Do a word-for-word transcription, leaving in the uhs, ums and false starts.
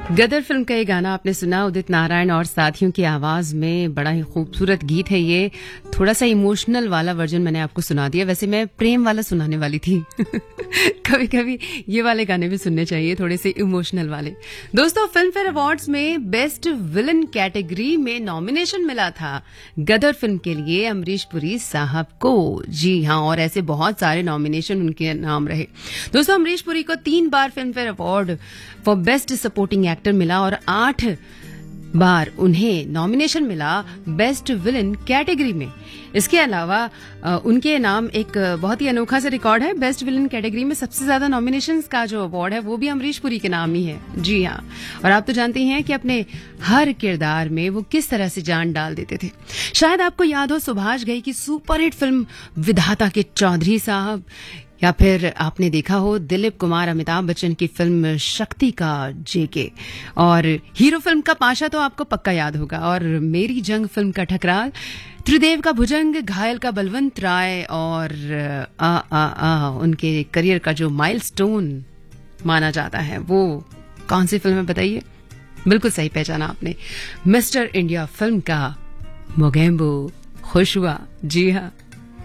गदर film का ये गाना आपने सुना, उदित नारायण और साथियों की आवाज में। बड़ा ही खूबसूरत गीत है ये। थोड़ा सा इमोशनल वाला वर्जन मैंने आपको सुना दिया, वैसे मैं प्रेम वाला सुनाने वाली थी। कभी कभी ये वाले गाने भी सुनने चाहिए, थोड़े से इमोशनल वाले। दोस्तों, फिल्म फेयर अवार्ड्स में बेस्ट विलन कैटेगरी में नॉमिनेशन मिला था गदर फिल्म के लिए अमरीश पुरी साहब को। जी हाँ, और ऐसे बहुत सारे नॉमिनेशन उनके नाम रहे। दोस्तों, अमरीश पुरी को तीन बार film fair award for best supporting actor मिला और आठ बार उन्हें नॉमिनेशन मिला बेस्ट विलन कैटेगरी में। इसके अलावा उनके नाम एक बहुत ही अनोखा सा रिकॉर्ड है। बेस्ट विलन कैटेगरी में सबसे ज्यादा नॉमिनेशंस का जो अवार्ड है वो भी अमरीश पुरी के नाम ही है। जी हाँ, और आप तो जानते हैं कि अपने हर किरदार में वो किस तरह से जान डाल देते थे। शायद आपको याद हो सुभाष घई की सुपरहिट फिल्म विधाता के चौधरी साहब, या फिर आपने देखा हो दिलीप कुमार अमिताभ बच्चन की फिल्म शक्ति का जेके, और हीरो फिल्म का पाशा तो आपको पक्का याद होगा, और मेरी जंग फिल्म का ठकराल, त्रिदेव का भुजंग, घायल का बलवंत राय, और आ, आ, आ, उनके करियर का जो माइलस्टोन माना जाता है वो कौन सी फिल्म है बताइए? बिल्कुल सही पहचाना आपने, मिस्टर इंडिया फिल्म का मोगेम्बो खुश हुआ। जी हाँ,